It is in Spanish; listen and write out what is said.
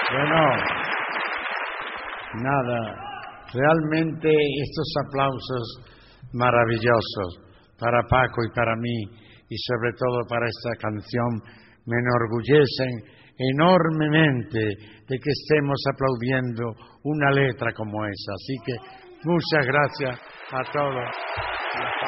Bueno, nada, realmente estos aplausos maravillosos para Paco y para mí, y sobre todo para esta canción, me enorgullecen enormemente de que estemos aplaudiendo una letra como esa. Así que muchas gracias a todos.